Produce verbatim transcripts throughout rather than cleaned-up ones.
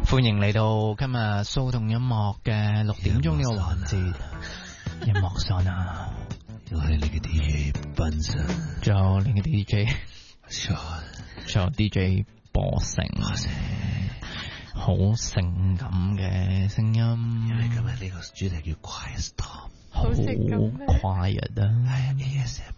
歡迎嚟到今日騷動音樂嘅六點鐘呢個環節，音樂桑拿， 我係你嘅 D J 奔神， 仲有你嘅 D J Sean， 仲有 D J 播成，好性感嘅聲音。 因為今日呢個主題叫 Quiet Storm， 好 quiet 啊， 係 A S M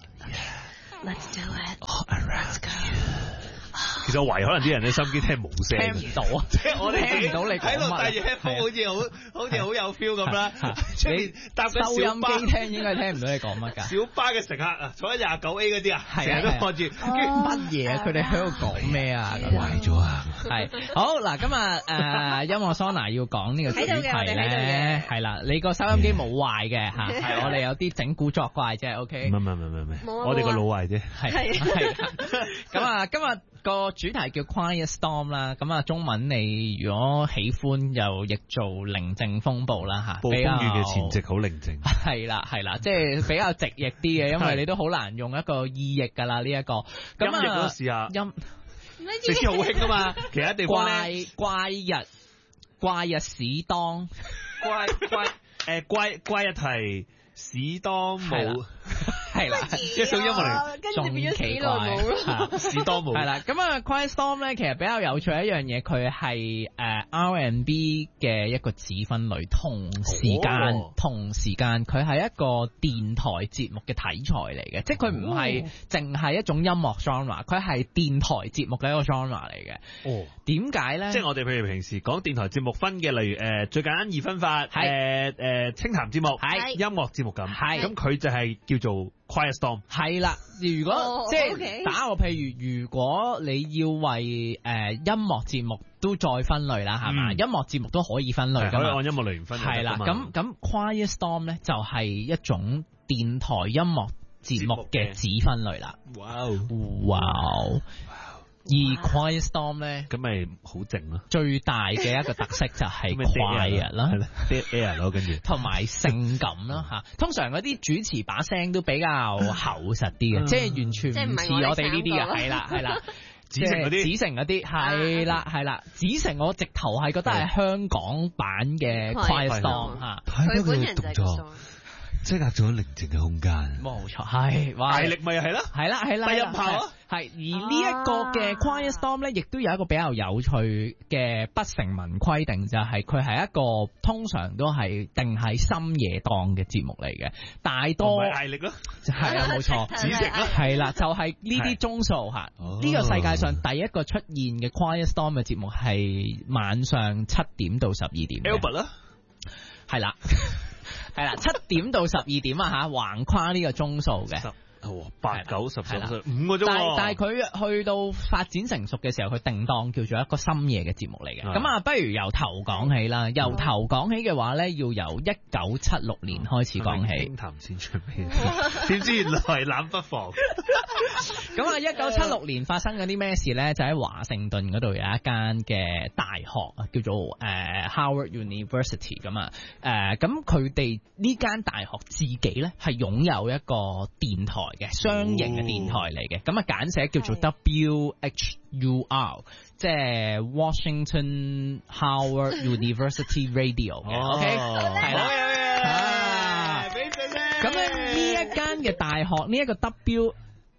R。Let's do it. All around you。其實我懷疑可能啲人咧心機聽冇聲， 聽唔到啊！ 即係我哋聽唔到你喺度戴住 headphone，好似好好似好有 feel 咁啦。出面搭緊收音小巴， 機聽應該聽唔到你講乜㗎。 小巴嘅乘客啊，坐喺廿九 A 嗰啲啊，成日都望住， 乜嘢啊？佢哋喺度講咩啊？ 壞咗啊！ 係好嗱，今日誒音樂桑拿要講呢個主題咧，係啦，你個收音機冇壞嘅嚇，係我哋有啲整蠱作怪啫 ，OK？ 唔係唔係唔係唔係，我哋個腦壞啫。 係係咁啊，今日個主題叫 Quiet Storm 啦，咁啊中文你如果喜歡又譯做寧靜風暴啦嚇， 暴風雨嘅前夕好寧靜。 係啦係啦，即係比較直譯啲嘅，因為你都好難用一個意譯㗎啦呢一個。咁音譯都試下。 音你知好興啊嘛，其他地方咧怪日怪日史當怪怪誒怪怪日題史當冇。 係啦， 一首音樂嚟， 跟住變咗史萊姆咯， 史多姆。 係啦，咁啊，Quiet Storm 咧，其實比較有趣一樣嘢，佢係誒 R and B 嘅一個子分類，同時間、哦、同時間佢係一個電台節目嘅題材嚟嘅，即係佢唔係淨係一種音樂 genre，佢係電台節目嘅一個 genre 嚟嘅。哦，點解咧？ 即係我哋譬如平時講電台節目分嘅，例如誒、呃、最簡單二分法，誒誒清談節目，係音樂節目咁，係咁佢就係叫做。Quiet Storm 係啦，如果、oh, 即係 okay. 打個譬如，如果你要為誒、呃、音樂節目都再分類啦，係嘛、嗯？音樂節目都可以分類㗎嘛，可以按音樂類型分類。係啦，咁咁 Quiet Storm 咧就係、是、一種電台音樂節目嘅子分類啦。哇哇！而 Quiet Storm 咧，咁咪好靜咯。最大嘅一個特色就係 quiet 啦，dead air 咯，跟住同埋性感啦嚇。通常嗰啲主持把聲都比較厚實啲嘅，即係完全唔似我哋呢啲嘅。係啦係啦，子誠嗰啲，子誠嗰啲係啦係啦，子誠我直頭係覺得係香港版嘅 Quiet Storm 嚇。 佢本人就係咁。 即係隔咗寧靜嘅空間， 冇錯，係大力咪係咯，係啦係啦，低音炮啊，係而呢一個嘅 Quiet Storm 咧，亦都有一個比較有趣嘅不成文規定，就係佢係一個通常都係定喺深夜檔嘅節目嚟嘅，大多係力咯，係啊冇錯，子誠咯，係啦，就係呢啲鐘數嚇，呢個世界上第一個出現嘅 Quiet Storm 嘅節目係晚上七點到十二點 Albert 啦，係啦。係啦，七點到十二點啊吓，橫跨呢個鐘數嘅，八九十十五個鐘。但係但係佢去到發展成熟嘅時候，佢定檔叫做一個深夜嘅節目嚟嘅。咁啊，不如由頭講起啦。由頭講起嘅話咧，要由一九七六年開始講起。傾談先出面，點知原來冷不防。咁啊，一九七六年發生咗啲咩事咧？就喺華盛頓嗰度有一間嘅大學啊，叫做誒、呃、Howard University 咁啊。誒咁佢哋呢間大學自己咧係擁有一個電台嘅雙型嘅電台嚟嘅，咁啊簡寫叫做 W H U R， 即係 Washington Howard University Radio 嘅。OK，係啦，咁咧呢一間嘅大學呢一個 W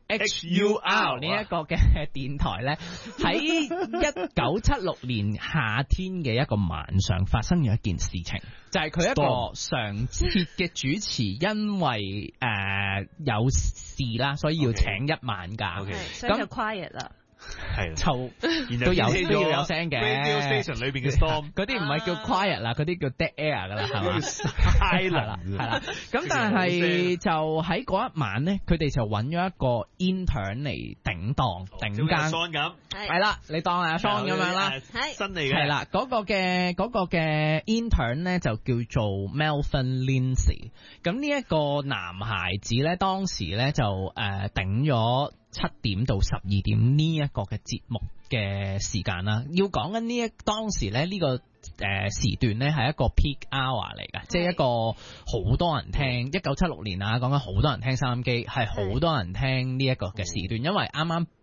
H U R 呢一個嘅電台咧，喺一九七六年夏天嘅一個晚上發生咗一件事情，就係、是、佢一個常設嘅主持因為誒、呃、有事啦，所以要請一晚假，咁、okay. okay. 所以就 quiet 啦。係就都有都要有聲嘅 radio station 裏邊嘅 storm， 嗰啲唔係叫 quiet 啦，嗰啲叫 dead air 噶啦，係嘛？silent 係啦。咁但係就喺嗰一晚咧，佢哋就揾咗一個 intern 嚟頂檔頂更咁，係啦，你當阿 Sean 咁樣啦，新嚟嘅係啦。嗰個嘅嗰個嘅 intern 咧就叫做 Melvin Lindsay。咁呢一個男孩子咧，當時咧就誒頂咗七點到十二點呢一個嘅節目嘅時間啦，要講緊呢一當時咧呢、這個誒、呃、時段咧係一個 peak hour 嚟㗎，即係一個好多人聽。一九七六年啊，講緊好多人聽收音機，係好多人聽呢一個嘅時段，因為啱啱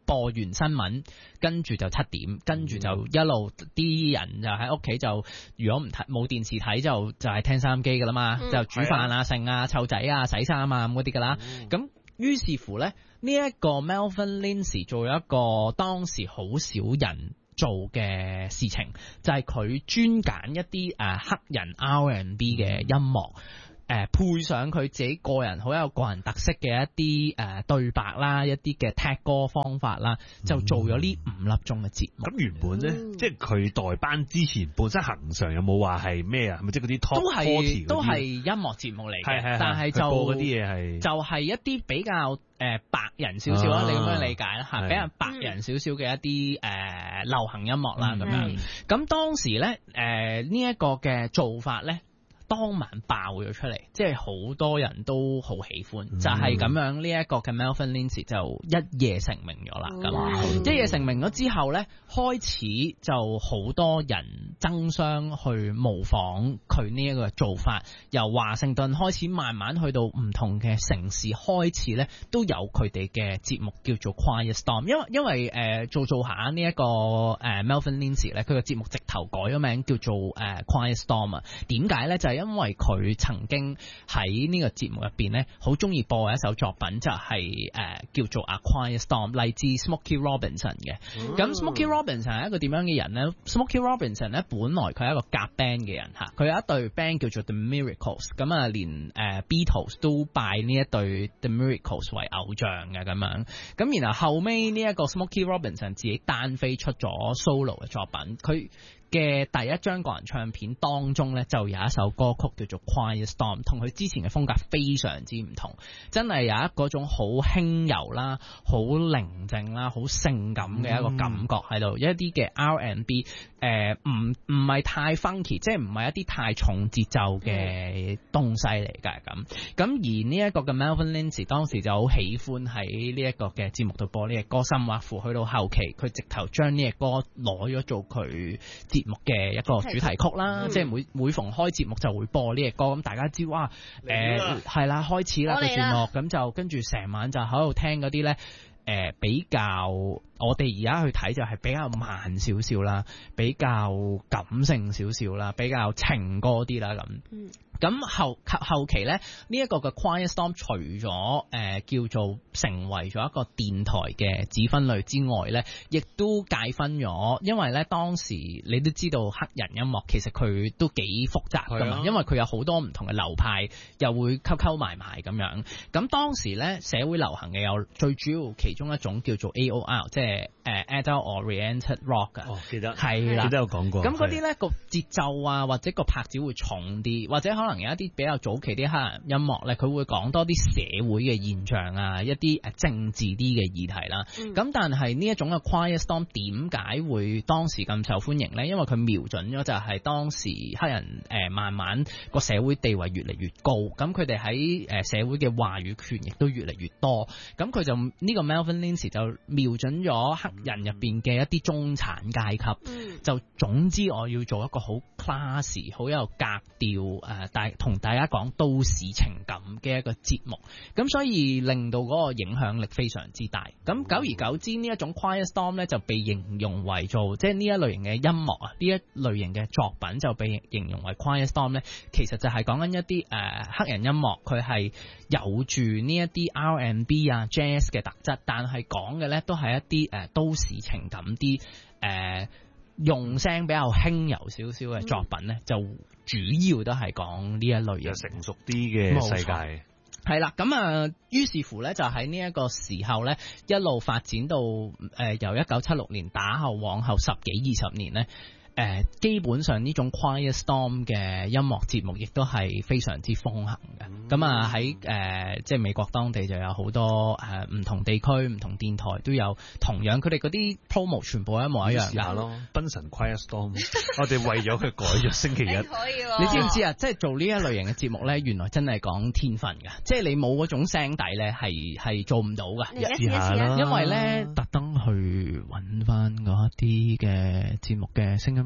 播完新聞，跟住就七點，跟住就一路啲人就喺屋企就，如果唔睇冇電視睇就就係聽收音機噶啦嘛，嗯、就煮飯啊、剩啊、湊仔啊、洗衫啊咁嗰啲噶啦。咁、嗯、於是乎咧，呢、這、一個 Melvin Lindsay 做咗一個當時好少人做嘅事情，就係佢專揀一啲誒、呃、黑人 R and B 嘅音樂。誒、呃、配上佢自己個人好有個人特色嘅一啲誒、呃、對白啦，一啲嘅踢歌方法啦，就做咗呢五粒鐘嘅節目。咁、 嗯、原本咧，嗯、即係佢代班之前本身恒常有冇話係咩啊？係咪即係嗰啲 top 都係都係音樂節目嚟嘅，但係就嗰啲嘢係就係一啲比較誒、呃、白人少少啦，啊、你咁樣理解啦嚇，比較白人少少嘅一啲誒、呃、流行音樂啦咁、嗯、樣。咁、嗯、當時咧誒呢一、呃這個嘅做法咧。當晚爆咗出嚟，即係好多人都好喜歡，嗯、就係咁樣呢一、這個嘅 Melvin Lindsay 就一夜成名咗啦。咁、嗯、一夜成名咗之後呢，開始就好多人爭相去模仿佢呢一個做法，由華盛頓開始慢慢去到唔同嘅城市，開始呢都有佢哋嘅節目叫做 Quiet Storm。因為因為誒、呃、做做下呢、這、一個誒、呃、Melvin Lindsay 咧，佢個節目直頭改咗名叫做誒、呃、Quiet Storm 啊。點解呢？就係、是因為佢曾經喺呢個節目入邊咧，好中意播一首作品，就係、是、誒、呃、叫做《A Quiet Storm》，嚟自 Smokey Robinson 嘅。咁、嗯、Smokey Robinson 係一個點樣嘅人咧 ？Smokey Robinson 咧，本來佢係一個夾 band 嘅人嚇，佢有一隊 band 叫做 The Miracles，咁啊連誒、呃、Beatles 都拜呢一隊 The Miracles 為偶像嘅咁樣。咁然後後尾呢一個 Smokey Robinson 自己單飛出咗 solo 嘅作品，佢嘅第一張個人唱片當中咧，就有一首歌曲叫做 Quiet Storm， 同佢之前嘅風格非常之唔同，真係有一嗰種好輕柔啦、好寧靜啦、好性感嘅一個感覺喺度，嗯、一啲嘅 R and B 誒唔唔係太 funky， 即係唔係一啲太重節奏嘅東西嚟㗎咁。咁而呢一個嘅 Melvin Lindsay 當時就好喜歡喺呢一個嘅節目度播呢隻歌，甚或乎去到後期佢直頭將呢隻歌攞咗做佢節目嘅一個主題曲啦，嗯、即係每每逢開節目就會播呢隻歌，咁大家知哇，誒係啦，開始啦個節目，咁就跟住成晚就喺度聽嗰啲咧，誒、呃、比較我哋而家去睇就係比較慢少少啦，比較感性少少啦，比較情歌啲啦咁。嗯咁後後期咧，呢、這、一個嘅 Quiet Storm 除咗誒、呃、叫做成為咗一個電台嘅子分類之外咧，亦都界分咗，因為咧當時你都知道黑人音樂其實佢都幾複雜㗎嘛，啊、因為佢有好多唔同嘅流派，又會溝溝埋埋咁樣。咁當時咧社會流行嘅有最主要其中一種叫做 A O R， 即係誒 Adult Oriented Rock 啊。哦，記得係啦，記得有講過。咁嗰啲咧個節奏啊，或者個拍子會重啲，或者可能可能有一啲比較早期啲黑人音樂咧，佢會講多啲社會嘅現象啊，一啲誒政治啲嘅議題啦。咁、嗯、但係呢一種嘅 Quiet Storm 點解會當時咁受歡迎咧？因為佢瞄準咗就係當時黑人誒慢慢個社會地位越嚟越高，咁佢哋喺誒社會嘅話語權亦都越嚟越多。咁佢就呢、呢個 Melvin Lindsay 就瞄準咗黑人入邊嘅一啲中產階級，嗯、就總之我要做一個好 classy、好有格調誒。呃大同大家講都市情感嘅一個節目，咁所以令到嗰個影響力非常之大。咁久而久之呢一種 Quiet Storm 咧就被形容為做即係呢一類型嘅音樂啊，呢一類型嘅作品就被形容為 Quiet Storm 咧，其實就係講緊一啲誒、呃、黑人音樂，佢係有住呢一啲 R and B 啊 Jazz 嘅特質，但係講嘅咧都係一啲誒、呃、都市情感啲誒、呃、用聲比較輕柔少少嘅作品咧，嗯、就主要都係講呢一類型成熟啲嘅世界。係啦，咁啊，於是乎咧，就喺呢一個時候咧，一路發展到誒、呃、由一九七六年打後往後十幾二十年咧。誒、呃、基本上呢種 Quiet Storm 嘅音樂節目亦都係非常之風行嘅。咁啊喺誒即係美國當地就有好多誒唔、呃、同地區唔同電台都有同樣，佢哋嗰啲 promo 全部一模一樣㗎咯。賓神 Quiet Storm， 我哋為咗佢改咗星期一。可以喎。你知唔知啊？即係做呢一類型嘅節目咧，原來真係講天分㗎。即係你冇嗰種聲底咧，係係做唔到㗎。 一試下啦。 因為咧特登去揾翻嗰一啲嘅節目嘅聲音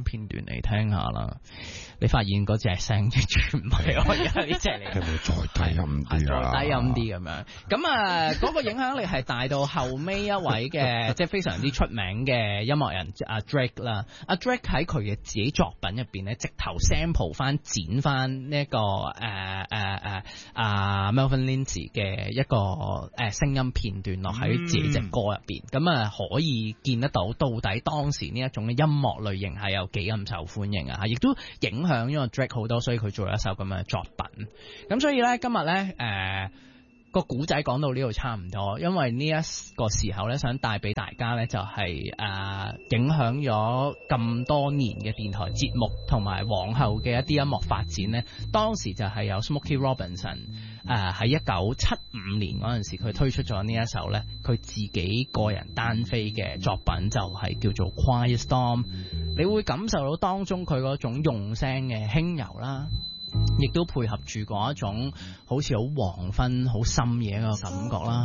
音片段嚟聽下啦。你發現嗰隻聲完全唔係我而家呢隻嚟， 係咪再低音啲啊？ 再低音啲咁樣。咁啊，嗰個影響力係大到後尾一位嘅即係非常之出名嘅音樂人阿 Drake 啦。阿 Drake 喺佢嘅自己作品入邊咧，直頭 sample 翻剪翻呢一個誒誒誒阿 Melvin Lindsay 嘅一個誒聲音片段落喺自己隻歌入邊。咁啊、嗯，可以見得到到底當時呢一種嘅音樂類型係有幾咁受歡迎啊！亦都影響咗 Drake 好多，所以佢做咗一首咁嘅作品。咁所以咧，今日咧誒個古仔講到呢度差唔多，因為呢一個時候咧，想帶俾大家咧就係、是、誒、呃、影響咗咁多年嘅電台節目同埋往後嘅一啲音樂發展咧。當時就係有 Smokey Robinson 誒喺一九七五年嗰陣時，佢推出咗呢一首咧，佢自己個人單飛嘅作品就係叫做 Quiet Storm。你會感受到當中佢嗰種用聲嘅輕柔啦，亦都配合住嗰一種好似好黃昏、好深夜嘅感覺啦。